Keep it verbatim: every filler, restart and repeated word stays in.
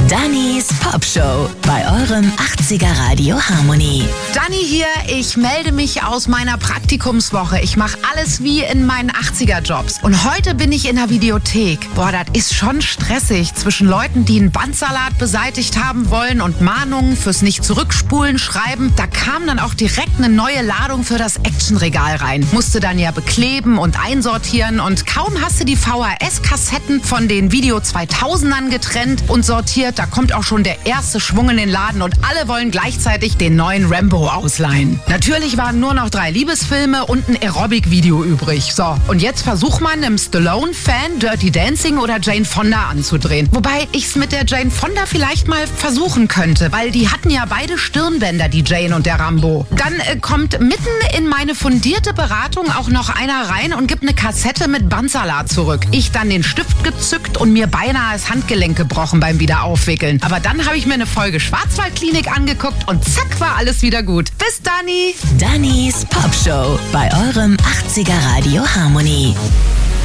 Dannys Popshow bei eurem achtziger Radio Harmony. Dani hier, ich melde mich aus meiner Praktikumswoche. Ich mache alles wie in meinen achtziger-Jobs. Und heute bin ich in der Videothek. Boah, das ist schon stressig zwischen Leuten, die einen Bandsalat beseitigt haben wollen und Mahnungen fürs Nicht-Zurückspulen schreiben. Da kam dann auch direkt eine neue Ladung für das Actionregal rein. Musste dann ja bekleben und einsortieren. Und kaum hast du die V H S-Kassetten von den Video zweitausendern getrennt und sortiert, da kommt auch schon der erste Schwung in den Laden und alle wollen gleichzeitig den neuen Rambo ausleihen. Natürlich waren nur noch drei Liebesfilme und ein Aerobic-Video übrig. So, und jetzt versucht man einem Stallone-Fan Dirty Dancing oder Jane Fonda anzudrehen. Wobei ich es mit der Jane Fonda vielleicht mal versuchen könnte, weil die hatten ja beide Stirnbänder, die Jane und der Rambo. Dann äh, kommt mitten in meine fundierte Beratung auch noch einer rein und gibt eine Kassette mit Bandsalat zurück. Ich dann den Stift gezückt und mir beinahe das Handgelenk gebrochen beim Wiederaufwickeln. Aber dann habe ich mir eine Folge Schwarzwaldklinik angeguckt und zack, war alles wieder gut. Bis Dani! Dannys Popshow bei eurem achtziger Radio Harmony.